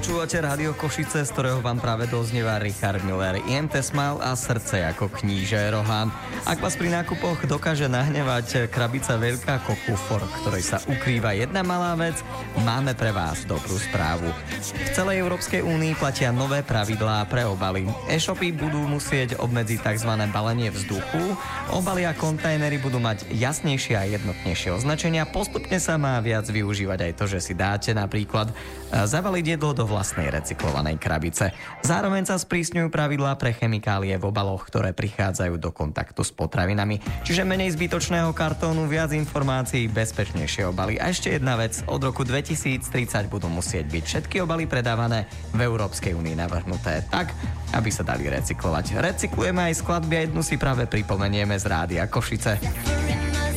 Počúvate Rádio Košice, z ktorého vám práve doznieva Richard Müller, IMT Smile a Srdce ako kníže Rohan. Ak vás pri nákupoch dokáže nahnevať krabica veľká ako kufor, v ktorej sa ukrýva jedna malá vec, máme pre vás dobrú správu. V celej Európskej únii platia nové pravidlá pre obaly. E-shopy budú musieť obmedziť tzv. Balenie vzduchu, obaly a kontajnery budú mať jasnejšie a jednotnejšie označenia, postupne sa má viac využívať aj to, že si dáte napríklad zavaliť jedlo do vlastnej recyklovanej krabice. Zároveň sa sprísňujú pravidlá pre chemikálie v obaloch, ktoré prichádzajú do kontaktu s potravinami. Čiže menej zbytočného kartónu, viac informácií, bezpečnejšie obaly. A ešte jedna vec, od roku 2030 budú musieť byť všetky obaly predávané v Európskej únii navrhnuté tak, aby sa dali recyklovať. Recyklujeme aj skladby a jednu si práve pripomenieme z Rádia Košice.